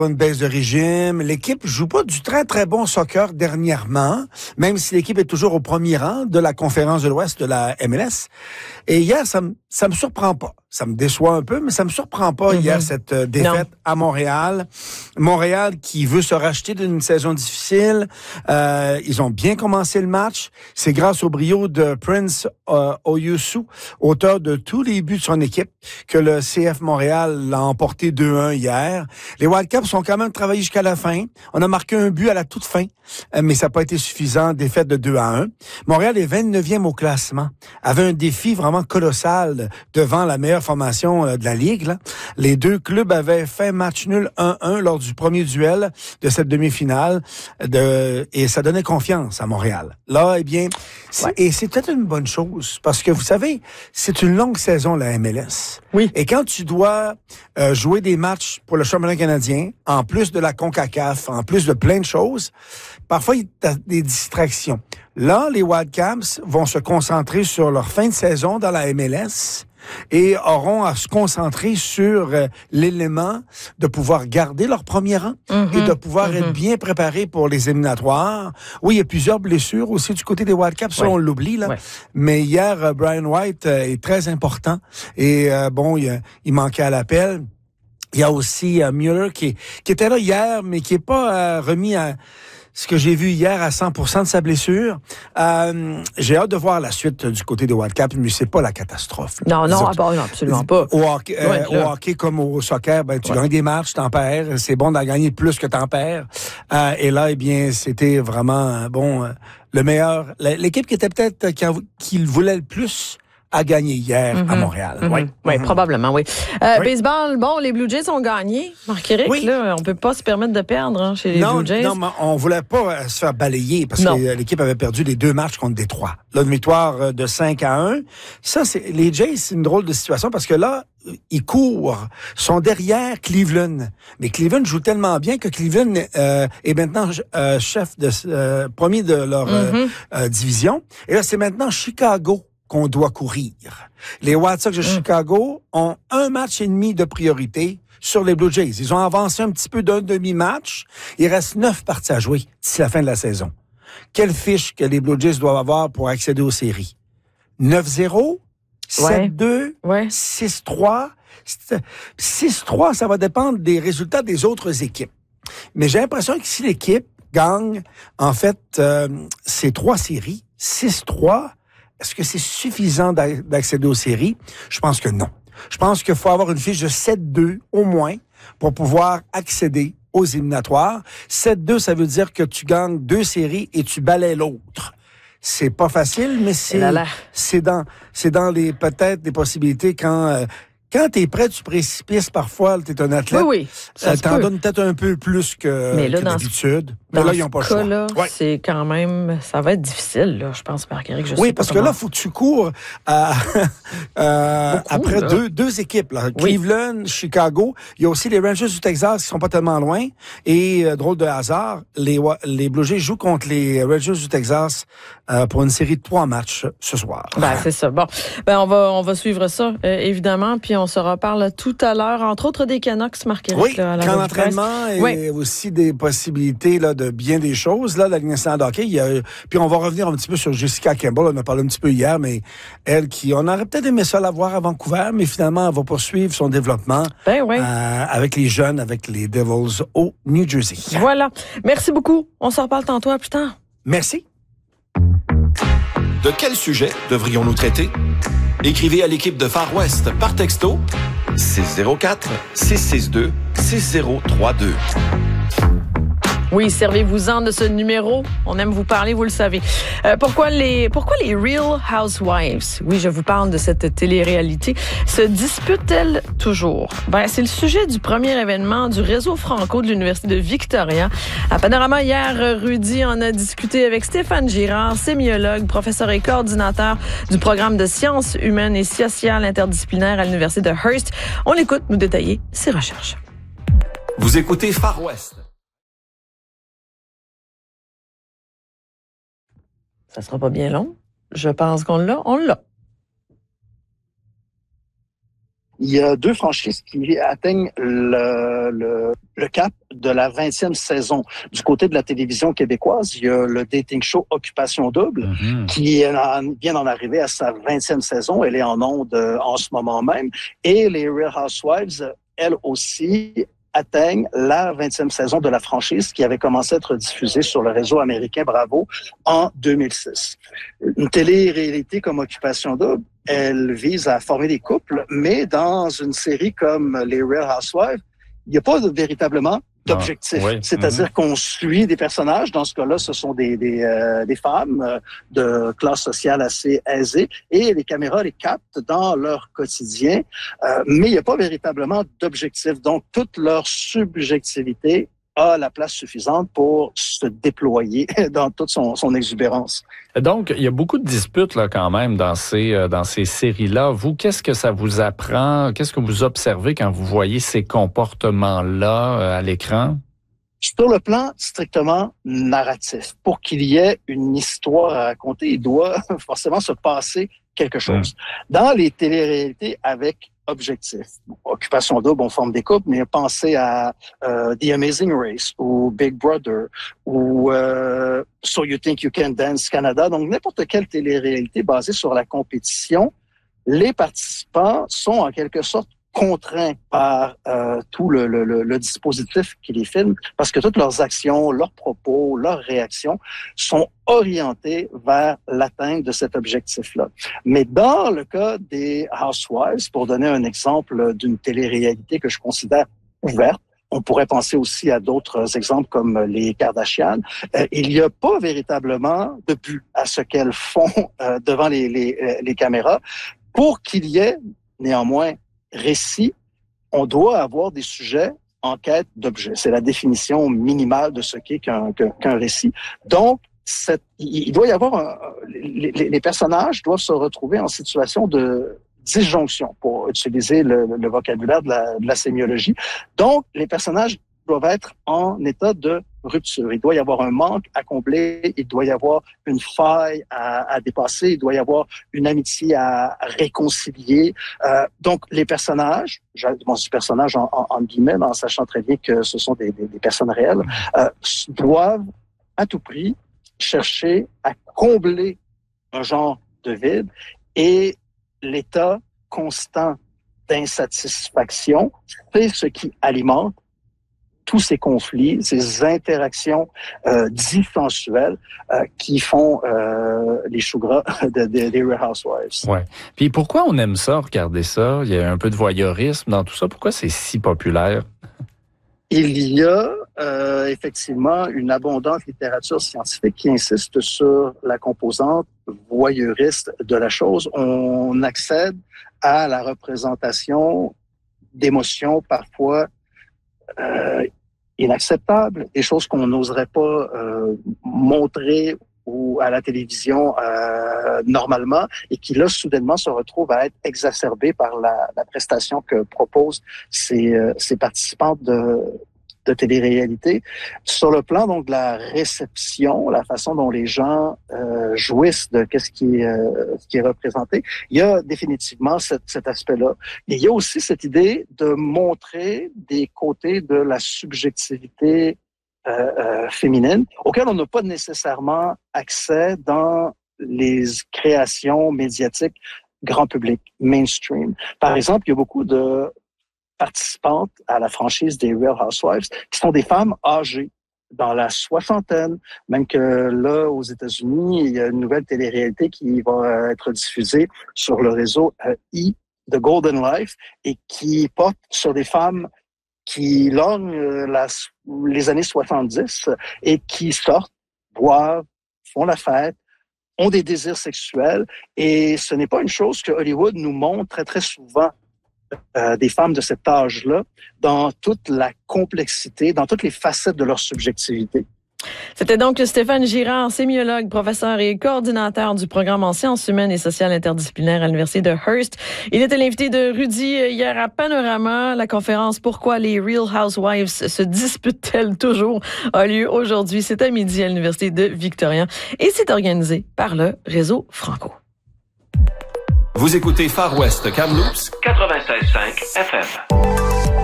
Une baisse de régime. L'équipe joue pas du très, très bon soccer dernièrement, même si l'équipe est toujours au premier rang de la conférence de l'Ouest de la MLS. Et hier, ça me surprend pas. Ça me déçoit un peu, mais ça me surprend pas hier, cette défaite à Montréal. Montréal qui veut se racheter d'une saison difficile. Ils ont bien commencé le match. C'est grâce au brio de Prince Oyusu, auteur de tous les buts de son équipe, que le CF Montréal l'a emporté 2-1 hier. Les Wildcats ont quand même travaillé jusqu'à la fin. On a marqué un but à la toute fin, mais ça n'a pas été suffisant. Défaite de 2-1. Montréal est 29e au classement. Avait un défi vraiment colossal devant la meilleure formation de la Ligue. Là. Les deux clubs avaient fait match nul 1-1 lors du premier duel de cette demi-finale et ça donnait confiance à Montréal. Là, eh bien, et c'est peut-être une bonne chose parce que vous savez, c'est une longue saison la MLS. Oui. Et quand tu dois jouer des matchs pour le championnat canadien, en plus de la CONCACAF, en plus de plein de choses, parfois il y a des distractions. Là, les Wildcats vont se concentrer sur leur fin de saison dans la MLS et auront à se concentrer sur l'élément de pouvoir garder leur premier rang et de pouvoir être bien préparés pour les éliminatoires. Oui, il y a plusieurs blessures aussi du côté des Wildcats, ça on l'oublie, là. Mais hier, Brian White est très important et il manquait à l'appel. Il y a aussi Mueller qui était là hier, mais qui est pas remis à ce que j'ai vu hier à 100% de sa blessure. J'ai hâte de voir la suite du côté des Wildcats, mais c'est pas la catastrophe. Non, absolument pas. Au hockey comme au soccer, tu gagnes des matchs, t'en perds. C'est bon d'en gagner plus que t'en perds. Et là, eh bien, c'était vraiment le meilleur. L'équipe qui était peut-être qui voulait le plus a gagné hier à Montréal. Oui, probablement, oui. Baseball, les Blue Jays ont gagné. Marc-Éric, là, on peut pas se permettre de perdre chez les Blue Jays. Non, mais on voulait pas se faire balayer parce que l'équipe avait perdu les 2 matchs contre Détroit. Là, une victoire de 5-1. Ça, les Jays, c'est une drôle de situation parce que là, ils courent, sont derrière Cleveland. Mais Cleveland joue tellement bien que Cleveland est maintenant chef premier de leur division. Et là, c'est maintenant Chicago qu'on doit courir. Les White Sox de Chicago ont 1 match et demi de priorité sur les Blue Jays. Ils ont avancé un petit peu d'un demi-match. Il reste 9 parties à jouer d'ici la fin de la saison. Quelle fiche que les Blue Jays doivent avoir pour accéder aux séries? 9-0? 7-2? 6-3? 6-3, ça va dépendre des résultats des autres équipes. Mais j'ai l'impression que si l'équipe gagne, en fait, ces 3 séries, 6-3, est-ce que c'est suffisant d'accéder aux séries? Je pense que non. Je pense qu'il faut avoir une fiche de 7-2 au moins pour pouvoir accéder aux éliminatoires. 7-2, ça veut dire que tu gagnes 2 séries et tu balayes l'autre. C'est pas facile, mais c'est dans les peut-être des possibilités quand t'es près du précipice, parfois, t'es un athlète. Oui. T'en donnes peut-être un peu plus que d'habitude. Mais là, ils n'ont pas le choix. Là, c'est quand même, ça va être difficile, là, je pense, Marc-Éric. Oui, parce que là, il faut que tu cours après deux équipes, là. Cleveland, Chicago. Il y a aussi les Rangers du Texas qui sont pas tellement loin. Et, drôle de hasard, les Blue Jays jouent contre les Rangers du Texas pour une série de 3 matchs ce soir. C'est ça. Bon, on va suivre ça, évidemment, puis on se reparle tout à l'heure, entre autres des Canucks, Marc-Éric. Oui, camp d'entraînement et aussi des possibilités là, de bien des choses. Là, la Ligue nationale de hockey, puis on va revenir un petit peu sur Jessica Campbell. On en a parlé un petit peu hier, mais elle on aurait peut-être aimé ça la voir à Vancouver, mais finalement, elle va poursuivre son développement avec les jeunes, avec les Devils au New Jersey. Voilà. Merci beaucoup. On se reparle tantôt à plus tard. Merci. De quel sujet devrions-nous traiter? Écrivez à l'équipe de Far West par texto 604-662-6032. Oui, servez-vous-en de ce numéro. On aime vous parler, vous le savez. Pourquoi les Real Housewives, oui, je vous parle de cette télé-réalité, se disputent-elles toujours? C'est le sujet du premier événement du réseau franco de l'Université de Victoria. À Panorama, hier, Rudy en a discuté avec Stéphane Girard, sémiologue, professeur et coordinateur du programme de sciences humaines et sociales interdisciplinaires à l'Université de Hearst. On l'écoute nous détailler ses recherches. Vous écoutez Far West. Ça sera pas bien long. Je pense qu'on l'a. il y a 2 franchises qui atteignent le cap de la 20e saison. Du côté de la télévision québécoise, il y a le dating show Occupation Double, qui vient d'en arriver à sa 20e saison. Elle est en ondes en ce moment même. Et les Real Housewives, elles aussi, atteignent la 20e saison de la franchise qui avait commencé à être diffusée sur le réseau américain Bravo en 2006. Une télé-réalité comme Occupation Double, elle vise à former des couples, mais dans une série comme les Real Housewives, il n'y a pas véritablement d'objectif. Oui. C'est-à-dire qu'on suit des personnages. Dans ce cas-là, ce sont des femmes de classe sociale assez aisée et les caméras les captent dans leur quotidien, mais il n'y a pas véritablement d'objectif. Donc, toute leur subjectivité a la place suffisante pour se déployer dans toute son exubérance. Donc, il y a beaucoup de disputes là quand même dans ces séries-là. Vous, qu'est-ce que ça vous apprend? Qu'est-ce que vous observez quand vous voyez ces comportements-là à l'écran? Sur le plan strictement narratif, pour qu'il y ait une histoire à raconter, il doit forcément se passer quelque chose. Dans les téléréalités avec objectif, Occupation Double, on forme des couples, mais pensez à The Amazing Race ou Big Brother ou So You Think You Can Dance Canada. Donc, n'importe quelle télé-réalité basée sur la compétition, les participants sont en quelque sorte contraints par tout le dispositif qui les filme, parce que toutes leurs actions, leurs propos, leurs réactions sont orientées vers l'atteinte de cet objectif-là. Mais dans le cas des Housewives, pour donner un exemple d'une télé-réalité que je considère ouverte, on pourrait penser aussi à d'autres exemples comme les Kardashian. Il n'y a pas véritablement de but à ce qu'elles font devant les caméras. Pour qu'il y ait néanmoins récit, on doit avoir des sujets en quête d'objets. C'est la définition minimale de ce qu'est qu'un récit. Donc, il doit y avoir les personnages doivent se retrouver en situation de disjonction, pour utiliser le vocabulaire de la sémiologie. Donc, les personnages doivent être en état de rupture. Il doit y avoir un manque à combler, il doit y avoir une faille à dépasser, il doit y avoir une amitié à réconcilier. Donc, les personnages, je dis personnages en guillemets, en sachant très bien que ce sont des personnes réelles, doivent à tout prix chercher à combler un genre de vide, et l'état constant d'insatisfaction, c'est ce qui alimente tous ces conflits, ces interactions dissensuelles qui font les choux gras des Real Housewives. Ouais. Puis pourquoi on aime ça, regarder ça? Il y a un peu de voyeurisme dans tout ça. Pourquoi c'est si populaire? Il y a effectivement une abondante littérature scientifique qui insiste sur la composante voyeuriste de la chose. On accède à la représentation d'émotions parfois inacceptables, des choses qu'on n'oserait pas montrer ou à la télévision normalement, et qui là soudainement se retrouvent à être exacerbées par la prestation que proposent ces participants de télé-réalité. Sur le plan donc de la réception, la façon dont les gens jouissent de ce qui est représenté, il y a définitivement cet aspect-là. Et il y a aussi cette idée de montrer des côtés de la subjectivité féminine auquel on n'a pas nécessairement accès dans les créations médiatiques grand public, mainstream. Par exemple, il y a beaucoup de participantes à la franchise des Real Housewives qui sont des femmes âgées, dans la soixantaine, même que là, aux États-Unis, il y a une nouvelle télé-réalité qui va être diffusée sur le réseau E! The Golden Life, et qui porte sur des femmes qui lorgnent les années 70 et qui sortent, boivent, font la fête, ont des désirs sexuels, et ce n'est pas une chose que Hollywood nous montre très, très souvent. Des femmes de cet âge-là, dans toute la complexité, dans toutes les facettes de leur subjectivité. C'était donc Stéphane Girard, sémiologue, professeur et coordinateur du programme en sciences humaines et sociales interdisciplinaires à l'Université de Hearst. Il était l'invité de Rudy hier à Panorama. La conférence « Pourquoi les Real Housewives se disputent-elles toujours » a lieu aujourd'hui. C'est à midi à l'Université de Victoria et c'est organisé par le Réseau Franco. Vous écoutez Far West Kamloops 96.5 FM.